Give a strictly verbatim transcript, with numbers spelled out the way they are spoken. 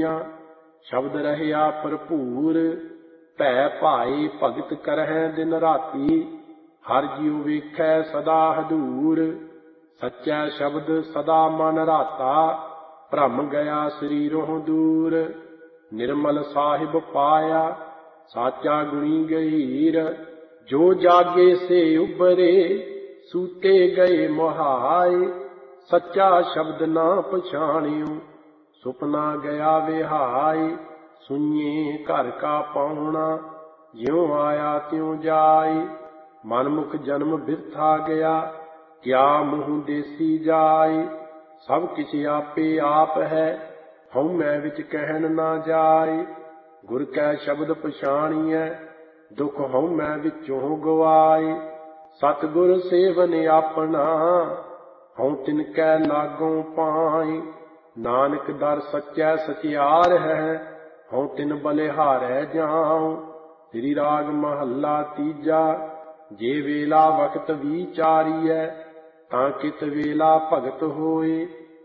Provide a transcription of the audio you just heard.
ਦੁਨੀਆ। ਸ਼ਬਦ ਰਹਿਆ ਭਰਪੂਰ ਭੈ ਭਾਏ ਭਗਤ ਕਰਹਿ ਦਿਨ ਰਾਤੀ। ਹਰ ਜਿਉ ਵੇਖੈ ਸਦਾ ਹਦੂਰ ਸੱਚੈ ਸ਼ਬਦ ਸਦਾ ਮਨ ਰਾਤਾ। ਭ੍ਰਮ ਗਿਆ ਸਰੀਰੋਂ ਦੂਰ ਨਿਰਮਲ ਸਾਹਿਬ ਪਾਇਆ ਸਾਚਾ ਗੁਣੀ ਗਹੀਰ। ਜੋ ਜਾਗੇ ਸੇ ਉਬਰੇ ਸੂਤੇ ਗਏ ਮੁਹਾਏ। ਸੱਚਾ ਸ਼ਬਦ ਨਾ ਪਛਾਣਿਓ ਸੁਪਨਾ ਗਿਆ ਵਿਹਾਏ। ਸੁਈਏ ਘਰ ਕਾ ਪਾਉਣਾ ਜਿਉ ਆਇਆ ਤਿਉ ਜਾਏ। ਮਨਮੁਖ ਜਨਮ ਬਿਰਥਾ ਗਿਆ ਕਿਆ ਮੂੰਹ ਦੇਸੀ ਜਾਏ। ਸਭ ਕਿਛ ਆਪੇ ਆਪ ਹੈ ਹਉਮੈ ਵਿੱਚ ਕਹਿਣ ਨਾ ਜਾਏ। ਗੁਰ ਕੈ ਸ਼ਬਦ ਪਛਾਣੀਐ ਦੁਖ ਹਉਮੈ ਵਿੱਚੋਂ ਗਵਾਏ। ਸਤਿਗੁਰ ਸੇਵਨ ਆਪਣਾ ਹਉ ਤਿਨ ਕੈ ਲਾਗੋਂ ਪਾਏ। ਨਾਨਕ ਦਰ ਸੱਚੈ ਸਚਿਆਰ ਹੈ ਹਉ ਤਿਨ ਬਲਿਹਾਰੈ ਜਾਉ। ਸ੍ਰੀ ਰਾਗ ਮਹੱਲਾ ਤੀਜਾ। ਜੇ ਵੇਲਾ ਵਕਤ ਵਿਚਾਰੀਐ ਤਾਂ ਕਿਤ ਵੇਲਾ ਭਗਤ ਹੋਏ।